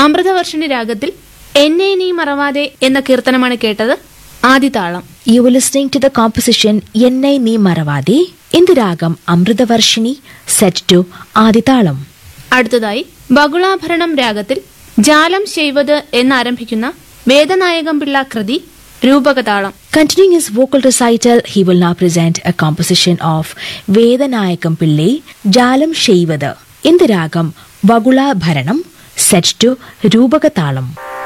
അമൃതവർഷിണി രാഗത്തിൽ എന്നെ നീ മറവാതെ എന്ന കീർത്തനമാണ് കേട്ടത്. ആദിതാളം. You were listening to the composition Yennai Nee Maravade in the ragam Amritavarshini set to Adithalam. അടുത്തതായി ബകുളാഭരണം രാഗത്തിൽ ജാലം ചെയ്വത് എന്നാരംഭിക്കുന്ന വേദനായകം പിള്ള കൃതി രൂപകതാളം. Continuing his vocal recital, he will now present a composition of Vedanayakam Pillai Jalam Sheivada in the ragam Vagula Bharanam set to Rubakathalam.